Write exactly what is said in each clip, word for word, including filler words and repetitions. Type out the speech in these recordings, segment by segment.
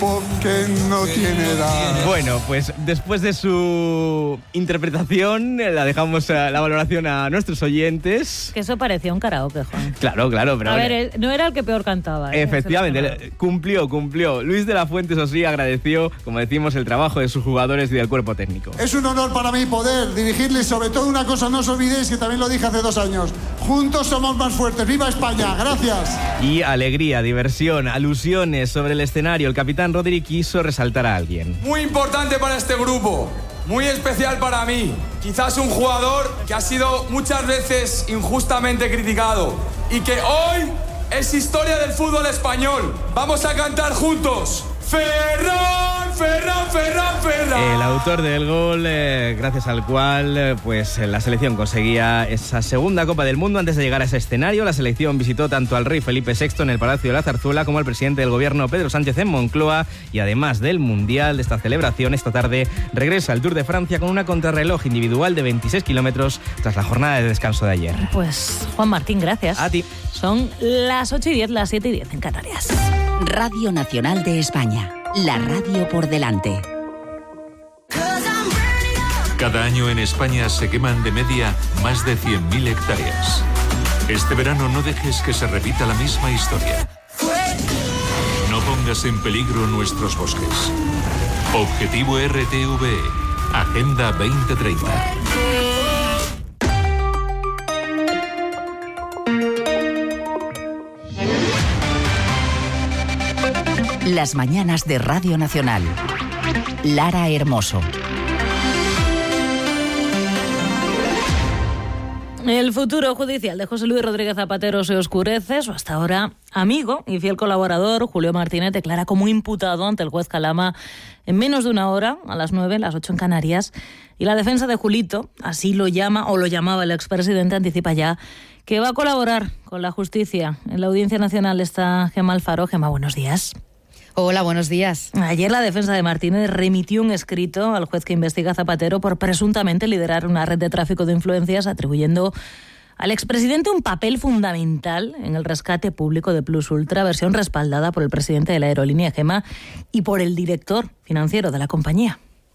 Porque no tiene edad. Bueno, pues después de su interpretación, la dejamos a la valoración a nuestros oyentes. Que eso parecía un karaoke, Juan. Claro, claro, pero... A ver, eh, no era el que peor cantaba. ¿eh? Efectivamente, cumplió, cumplió. Luis de la Fuente, eso sí, agradeció, como decimos, el trabajo de sus jugadores y del cuerpo técnico. Es un honor para mí poder dirigirles, sobre todo una cosa, no os olvidéis que también lo dije hace dos años. Juntos somos más fuertes. ¡Viva España! Gracias. Y alegría, diversión, alusiones sobre el escenario. El capitán Rodri quiso resaltar a alguien. Muy importante para este grupo, muy especial para mí. Quizás un jugador que ha sido muchas veces injustamente criticado y que hoy es historia del fútbol español. Vamos a cantar juntos. Ferran, Ferran, Ferran, Ferran. El autor del gol, eh, gracias al cual eh, pues la selección conseguía esa segunda Copa del Mundo. Antes de llegar a ese escenario, la selección visitó tanto al rey Felipe sexto en el Palacio de la Zarzuela como al presidente del gobierno Pedro Sánchez en Moncloa. Y además del Mundial, de esta celebración, esta tarde regresa al Tour de Francia con una contrarreloj individual de veintiséis kilómetros tras la jornada de descanso de ayer. Pues Juan Martín, gracias. A ti. Son las ocho y diez, las siete y diez en Canarias. Radio Nacional de España, la radio por delante. Cada año en España se queman de media más de cien mil hectáreas. Este verano no dejes que se repita la misma historia. No pongas en peligro nuestros bosques. Objetivo R T V E, Agenda veinte treinta. Las mañanas de Radio Nacional. Lara Hermoso. El futuro judicial de José Luis Rodríguez Zapatero se oscurece. Su hasta ahora amigo y fiel colaborador, Julio Martínez, declara como imputado ante el juez Calama en menos de una hora, a las nueve, las ocho en Canarias. Y la defensa de Julito, así lo llama o lo llamaba el expresidente, anticipa ya que va a colaborar con la justicia. En la Audiencia Nacional está Gemma Alfaro. Gemma, buenos días. Hola, buenos días. Ayer la defensa de Martínez remitió un escrito al juez que investiga a Zapatero por presuntamente liderar una red de tráfico de influencias, atribuyendo al expresidente un papel fundamental en el rescate público de Plus Ultra, versión respaldada por el presidente de la aerolínea, Gemma, y por el director financiero de la compañía.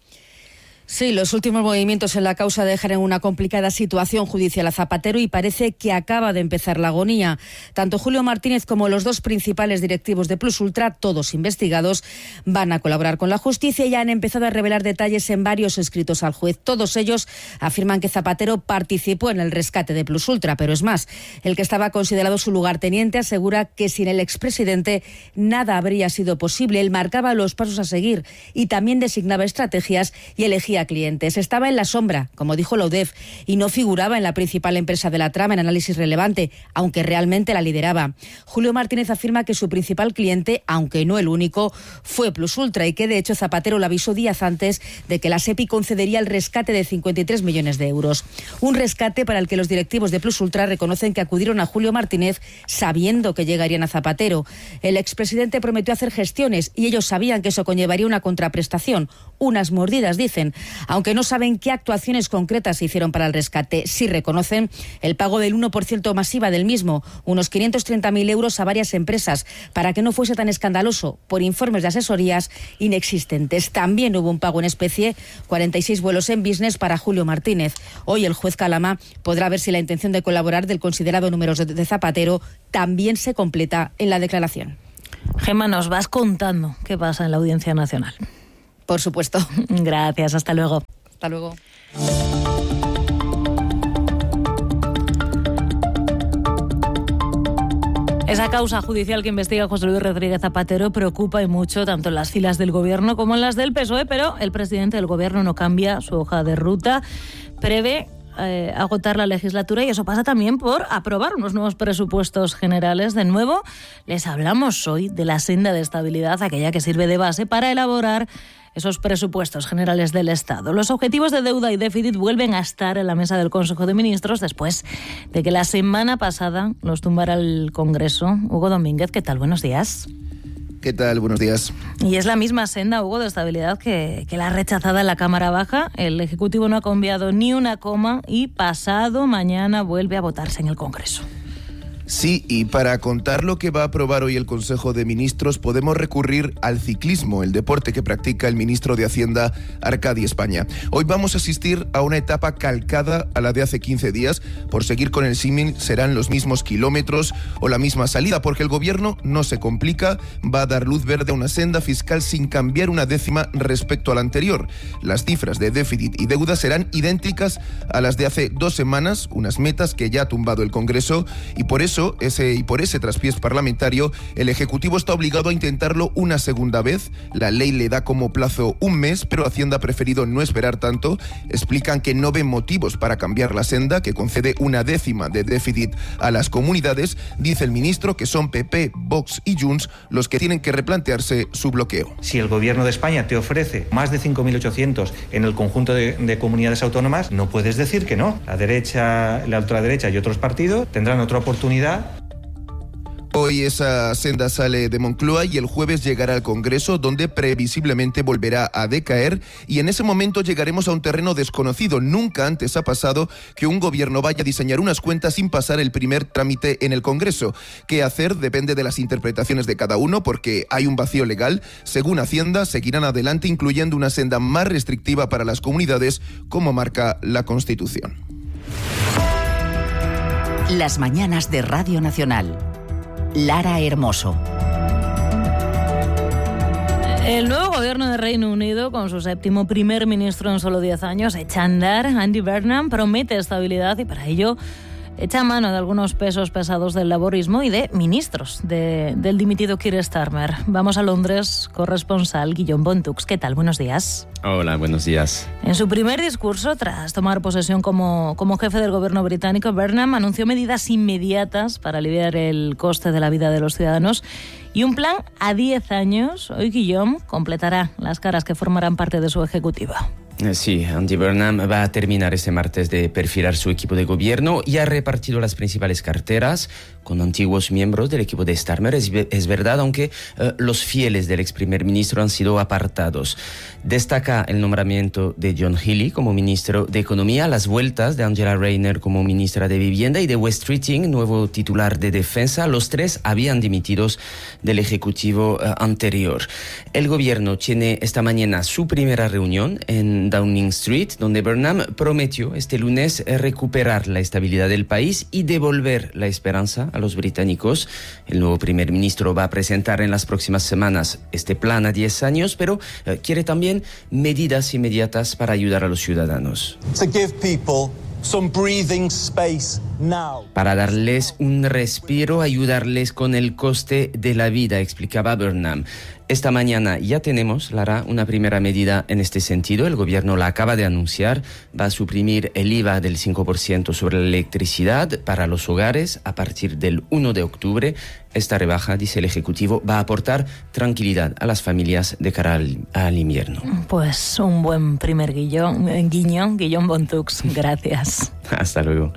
Sí, los últimos movimientos en la causa dejan en una complicada situación judicial a Zapatero y parece que acaba de empezar la agonía. Tanto Julio Martínez como los dos principales directivos de Plus Ultra, todos investigados, van a colaborar con la justicia y ya han empezado a revelar detalles en varios escritos al juez. Todos ellos afirman que Zapatero participó en el rescate de Plus Ultra, pero es más, el que estaba considerado su lugarteniente asegura que sin el expresidente nada habría sido posible. Él marcaba los pasos a seguir y también designaba estrategias y elegía a clientes. Estaba en la sombra, como dijo la U D E F, y no figuraba en la principal empresa de la trama en análisis relevante, aunque realmente la lideraba. Julio Martínez afirma que su principal cliente, aunque no el único, fue Plus Ultra y que de hecho Zapatero lo avisó días antes de que la SEPI concedería el rescate de cincuenta y tres millones de euros. Un rescate para el que los directivos de Plus Ultra reconocen que acudieron a Julio Martínez sabiendo que llegarían a Zapatero. El expresidente prometió hacer gestiones y ellos sabían que eso conllevaría una contraprestación, unas mordidas, dicen. Aunque no saben qué actuaciones concretas se hicieron para el rescate, sí reconocen el pago del uno por ciento masiva del mismo, unos quinientos treinta mil euros a varias empresas, para que no fuese tan escandaloso, por informes de asesorías inexistentes. También hubo un pago en especie, cuarenta y seis vuelos en business para Julio Martínez. Hoy el juez Calama podrá ver si la intención de colaborar del considerado número de Zapatero también se completa en la declaración. Gemma, nos vas contando qué pasa en la Audiencia Nacional. Por supuesto. Gracias, hasta luego. Hasta luego. Esa causa judicial que investiga José Luis Rodríguez Zapatero preocupa y mucho tanto en las filas del Gobierno como en las del P S O E, pero el presidente del Gobierno no cambia su hoja de ruta. Prevé eh, agotar la legislatura y eso pasa también por aprobar unos nuevos presupuestos generales. De nuevo, les hablamos hoy de la senda de estabilidad, aquella que sirve de base para elaborar esos presupuestos generales del Estado. Los objetivos de deuda y déficit vuelven a estar en la mesa del Consejo de Ministros después de que la semana pasada los tumbara el Congreso. Hugo Domínguez, ¿qué tal? Buenos días. ¿Qué tal? Buenos días. Y es la misma senda, Hugo, de estabilidad que, que la rechazada en la Cámara Baja. El Ejecutivo no ha cambiado ni una coma y pasado mañana vuelve a votarse en el Congreso. Sí, y para contar lo que va a aprobar hoy el Consejo de Ministros podemos recurrir al ciclismo, el deporte que practica el ministro de Hacienda, Arcadi España. Hoy vamos a asistir a una etapa calcada a la de hace quince días. Por seguir con el símil, serán los mismos kilómetros o la misma salida, porque el gobierno no se complica, va a dar luz verde a una senda fiscal sin cambiar una décima respecto a la anterior. Las cifras de déficit y deuda serán idénticas a las de hace dos semanas, unas metas que ya ha tumbado el Congreso, y por eso Ese, y por ese traspiés parlamentario, el Ejecutivo está obligado a intentarlo una segunda vez. La ley le da como plazo un mes, pero Hacienda ha preferido no esperar tanto. Explican que no ven motivos para cambiar la senda, que concede una décima de déficit a las comunidades. Dice el ministro que son P P, Vox y Junts los que tienen que replantearse su bloqueo. Si el Gobierno de España te ofrece más de cinco mil ochocientos en el conjunto de, de comunidades autónomas, no puedes decir que no. La derecha, la ultraderecha y otros partidos tendrán otra oportunidad. Hoy esa senda sale de Moncloa y el jueves llegará al Congreso, donde previsiblemente volverá a decaer, y en ese momento llegaremos a un terreno desconocido. Nunca antes ha pasado que un gobierno vaya a diseñar unas cuentas sin pasar el primer trámite en el Congreso. ¿Qué hacer? Depende de las interpretaciones de cada uno, porque hay un vacío legal. Según Hacienda, seguirán adelante incluyendo una senda más restrictiva para las comunidades, como marca la Constitución. Las mañanas de Radio Nacional. Lara Hermoso. El nuevo gobierno de Reino Unido, con su séptimo primer ministro en solo diez años, echa a andar. Andy Burnham promete estabilidad y para ello echa mano de algunos pesos pesados del laborismo y de ministros de, del dimitido Keir Starmer. Vamos a Londres, corresponsal Guillaume Bontux. ¿Qué tal? Buenos días. Hola, buenos días. En su primer discurso, tras tomar posesión como, como jefe del gobierno británico, Burnham anunció medidas inmediatas para aliviar el coste de la vida de los ciudadanos y un plan a diez años. Hoy Guillaume completará las caras que formarán parte de su ejecutiva. Sí, Andy Burnham va a terminar este martes de perfilar su equipo de gobierno y ha repartido las principales carteras con antiguos miembros del equipo de Starmer. Es, es verdad, aunque eh, los fieles del ex primer ministro han sido apartados. Destaca el nombramiento de John Healey como ministro de Economía, las vueltas de Angela Rayner como ministra de Vivienda y de Wes Keating, nuevo titular de Defensa. Los tres habían dimitido del ejecutivo eh, anterior. El gobierno tiene esta mañana su primera reunión en Downing Street, donde Burnham prometió este lunes recuperar la estabilidad del país y devolver la esperanza a los británicos. El nuevo primer ministro va a presentar en las próximas semanas este plan a diez años, pero eh, quiere también medidas inmediatas para ayudar a los ciudadanos. To give people some breathing space now. Para darles un respiro, ayudarles con el coste de la vida, explicaba Burnham. Esta mañana ya tenemos, Lara, una primera medida en este sentido. El gobierno la acaba de anunciar. Va a suprimir el I V A del cinco por ciento sobre la electricidad para los hogares a partir del uno de octubre. Esta rebaja, dice el Ejecutivo, va a aportar tranquilidad a las familias de cara al, al invierno. Pues un buen primer guiño, guiño, Guillaume Bontux. Gracias. Hasta luego.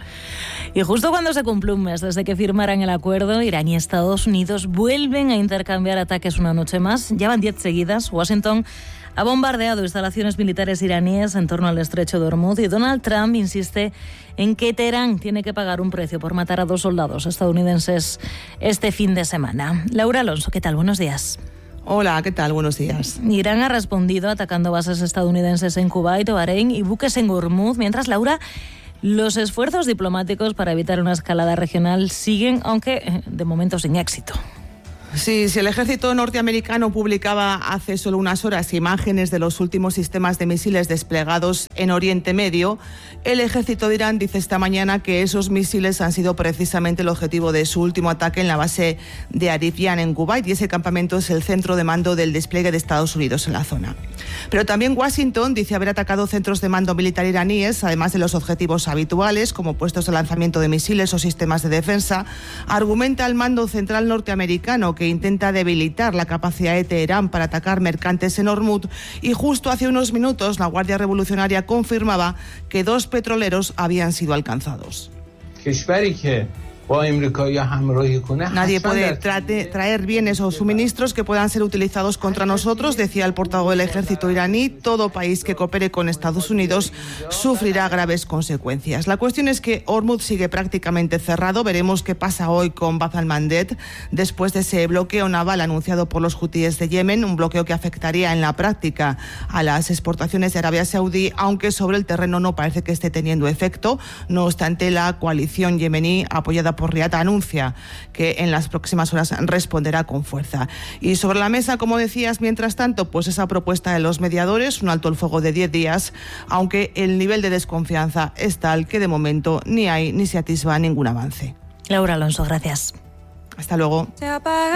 Y justo cuando se cumple un mes desde que firmaran el acuerdo, Irán y Estados Unidos vuelven a intercambiar ataques una noche más. Ya van diez seguidas. Washington ha bombardeado instalaciones militares iraníes en torno al estrecho de Hormuz y Donald Trump insiste en que Teherán tiene que pagar un precio por matar a dos soldados estadounidenses este fin de semana. Laura Alonso, ¿qué tal? Buenos días. Hola, ¿qué tal? Buenos días. Irán ha respondido atacando bases estadounidenses en Kuwait o Bahrein y buques en Hormuz, mientras, Laura, los esfuerzos diplomáticos para evitar una escalada regional siguen, aunque de momento sin éxito. Sí, si el ejército norteamericano publicaba hace solo unas horas imágenes de los últimos sistemas de misiles desplegados en Oriente Medio, el ejército de Irán dice esta mañana que esos misiles han sido precisamente el objetivo de su último ataque en la base de Arifyan en Kuwait, y ese campamento es el centro de mando del despliegue de Estados Unidos en la zona. Pero también Washington dice haber atacado centros de mando militar iraníes, además de los objetivos habituales como puestos de lanzamiento de misiles o sistemas de defensa. Argumenta el mando central norteamericano que intenta debilitar la capacidad de Teherán para atacar mercantes en Hormuz, y justo hace unos minutos la Guardia Revolucionaria confirmaba que dos petroleros habían sido alcanzados. Nadie puede trate, traer bienes o suministros que puedan ser utilizados contra nosotros, decía el portavoz del ejército iraní. Todo país que coopere con Estados Unidos sufrirá graves consecuencias. La cuestión es que Hormuz sigue prácticamente cerrado. Veremos qué pasa hoy con Bab al-Mandeb después de ese bloqueo naval anunciado por los hutíes de Yemen, un bloqueo que afectaría en la práctica a las exportaciones de Arabia Saudí, aunque sobre el terreno no parece que esté teniendo efecto. No obstante, la coalición yemení apoyada por Riad anuncia que en las próximas horas responderá con fuerza. Y sobre la mesa, como decías, mientras tanto, pues esa propuesta de los mediadores, un alto el fuego de diez días, aunque el nivel de desconfianza es tal que de momento ni hay ni se atisba ningún avance. Laura Alonso, gracias. Hasta luego.